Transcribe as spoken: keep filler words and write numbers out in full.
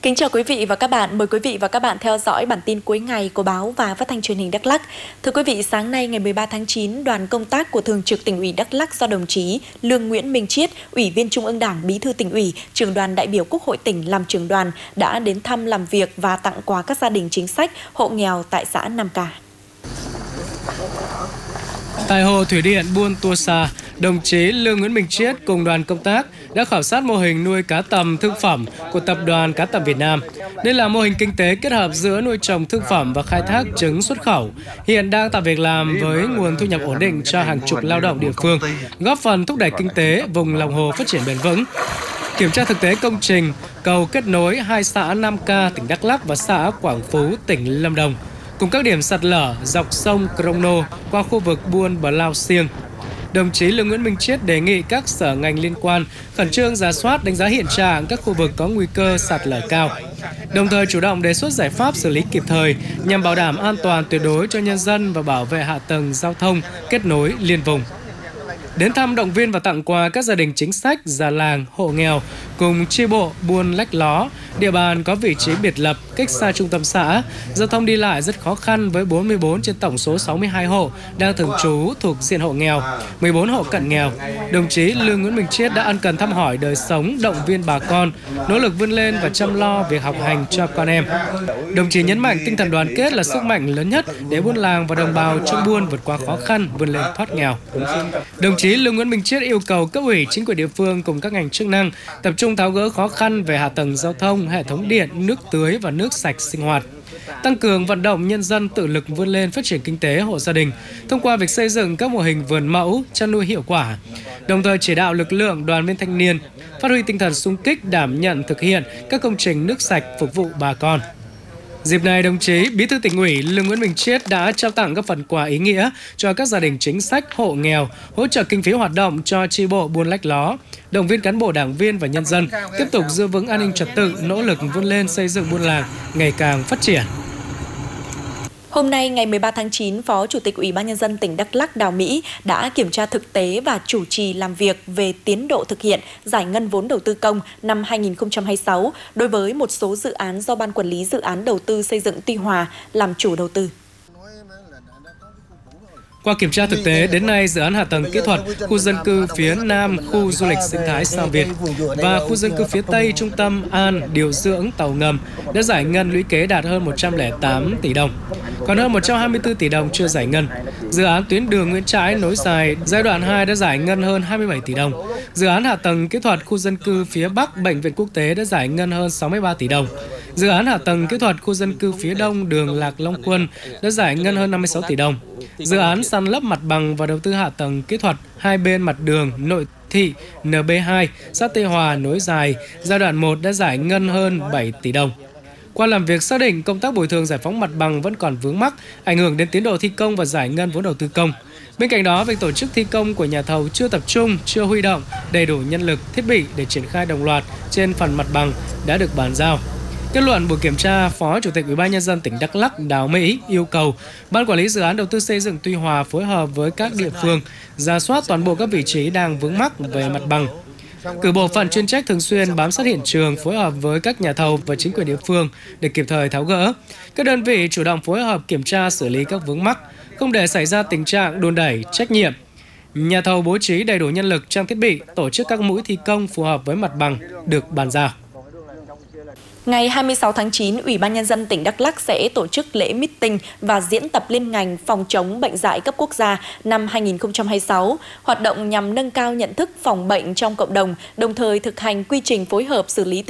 Kính chào quý vị và các bạn. Mời quý vị và các bạn theo dõi bản tin cuối ngày của báo và phát thanh truyền hình Đắk Lắk. Thưa quý vị, sáng nay ngày mười ba tháng chín, đoàn công tác của Thường trực Tỉnh ủy Đắk Lắk do đồng chí Lương Nguyễn Minh Chiết, Ủy viên Trung ương Đảng, Bí thư Tỉnh ủy, Trưởng đoàn đại biểu Quốc hội tỉnh làm trưởng đoàn đã đến thăm làm việc và tặng quà các gia đình chính sách, hộ nghèo tại xã Nam Cà. Tại hồ thủy điện Buôn Tua Sa, đồng chí Lương Nguyễn Minh Chiết cùng đoàn công tác đã khảo sát mô hình nuôi cá tầm thương phẩm của Tập đoàn Cá tầm Việt Nam. Đây là mô hình kinh tế kết hợp giữa nuôi trồng thương phẩm và khai thác trứng xuất khẩu, hiện đang tạo việc làm với nguồn thu nhập ổn định cho hàng chục lao động địa phương, góp phần thúc đẩy kinh tế vùng lòng hồ phát triển bền vững. Kiểm tra thực tế công trình cầu kết nối hai xã Nam Ca, tỉnh Đắk Lắk và xã Quảng Phú, tỉnh Lâm Đồng, cùng các điểm sạt lở dọc sông Crono qua khu vực Buôn Bờ Lao Siêng. Đồng chí Lương Nguyễn Minh Chiết đề nghị các sở ngành liên quan khẩn trương rà soát, đánh giá hiện trạng các khu vực có nguy cơ sạt lở cao, đồng thời chủ động đề xuất giải pháp xử lý kịp thời nhằm bảo đảm an toàn tuyệt đối cho nhân dân và bảo vệ hạ tầng giao thông kết nối liên vùng. Đến thăm, động viên và tặng quà các gia đình chính sách, già làng, hộ nghèo cùng chi bộ Buôn Lách Ló, địa bàn có vị trí biệt lập, cách xa trung tâm xã, giao thông đi lại rất khó khăn với bốn mươi bốn trên tổng số sáu mươi hai hộ đang thường trú thuộc diện hộ nghèo, mười bốn hộ cận nghèo. Đồng chí Lương Nguyễn Minh Chiết đã ân cần thăm hỏi đời sống, động viên bà con, nỗ lực vươn lên và chăm lo việc học hành cho con em. Đồng chí nhấn mạnh tinh thần đoàn kết là sức mạnh lớn nhất để buôn làng và đồng bào trong buôn vượt qua khó khăn, vươn lên thoát nghèo. Đồng chí Lương Nguyễn Minh Chiết yêu cầu cấp ủy, chính quyền địa phương cùng các ngành chức năng tập trung tháo gỡ khó khăn về hạ tầng giao thông, hệ thống điện, nước tưới và nước sạch sinh hoạt, tăng cường vận động nhân dân tự lực vươn lên phát triển kinh tế hộ gia đình thông qua việc xây dựng các mô hình vườn mẫu, chăn nuôi hiệu quả, đồng thời chỉ đạo lực lượng đoàn viên thanh niên phát huy tinh thần xung kích, đảm nhận thực hiện các công trình nước sạch phục vụ bà con. Dịp này, đồng chí Bí thư Tỉnh ủy Lương Nguyễn Minh Chiết đã trao tặng các phần quà ý nghĩa cho các gia đình chính sách, hộ nghèo, hỗ trợ kinh phí hoạt động cho chi bộ Buôn Lách Ló, động viên cán bộ, đảng viên và nhân dân tiếp tục giữ vững an ninh trật tự, nỗ lực vươn lên xây dựng buôn làng ngày càng phát triển. Hôm nay, ngày mười ba tháng chín, Phó Chủ tịch Ủy ban Nhân dân tỉnh Đắk Lắk Đào Mỹ đã kiểm tra thực tế và chủ trì làm việc về tiến độ thực hiện giải ngân vốn đầu tư công năm hai nghìn không trăm hai mươi sáu đối với một số dự án do Ban Quản lý Dự án Đầu tư Xây dựng Tuy Hòa làm chủ đầu tư. Qua kiểm tra thực tế, đến nay dự án hạ tầng kỹ thuật khu dân cư phía Nam khu du lịch sinh thái Sao Việt và khu dân cư phía Tây trung tâm An điều dưỡng tàu ngầm đã giải ngân lũy kế đạt hơn một trăm lẻ tám tỷ đồng, còn hơn một trăm hai mươi tư tỷ đồng chưa giải ngân. Dự án tuyến đường Nguyễn Trãi nối dài giai đoạn hai đã giải ngân hơn hai mươi bảy tỷ đồng. Dự án hạ tầng kỹ thuật khu dân cư phía Bắc Bệnh viện Quốc tế đã giải ngân hơn sáu mươi ba tỷ đồng. Dự án hạ tầng kỹ thuật khu dân cư phía Đông đường Lạc Long Quân đã giải ngân hơn năm mươi sáu tỷ đồng. Dự án san lấp mặt bằng và đầu tư hạ tầng kỹ thuật hai bên mặt đường nội thị N B hai xã Tây Hòa nối dài giai đoạn một đã giải ngân hơn bảy tỷ đồng. Qua làm việc xác định công tác bồi thường giải phóng mặt bằng vẫn còn vướng mắc, ảnh hưởng đến tiến độ thi công và giải ngân vốn đầu tư công. Bên cạnh đó, việc tổ chức thi công của nhà thầu chưa tập trung, chưa huy động đầy đủ nhân lực, thiết bị để triển khai đồng loạt trên phần mặt bằng đã được bàn giao. Kết luận buổi kiểm tra, Phó Chủ tịch Ủy ban Nhân dân tỉnh Đắk Lắk Đào Mỹ yêu cầu Ban Quản lý Dự án Đầu tư Xây dựng Tuy Hòa phối hợp với các địa phương rà soát toàn bộ các vị trí đang vướng mắc về mặt bằng, cử bộ phận chuyên trách thường xuyên bám sát hiện trường, phối hợp với các nhà thầu và chính quyền địa phương để kịp thời tháo gỡ. Các đơn vị chủ động phối hợp kiểm tra xử lý các vướng mắc, không để xảy ra tình trạng đùn đẩy trách nhiệm. Nhà thầu bố trí đầy đủ nhân lực, trang thiết bị, tổ chức các mũi thi công phù hợp với mặt bằng được bàn giao. Ngày hai mươi sáu tháng chín, Ủy ban Nhân dân tỉnh Đắk Lắk sẽ tổ chức lễ meeting và diễn tập liên ngành phòng chống bệnh dại cấp quốc gia năm hai nghìn không trăm hai mươi sáu, hoạt động nhằm nâng cao nhận thức phòng bệnh trong cộng đồng, đồng thời thực hành quy trình phối hợp xử lý tình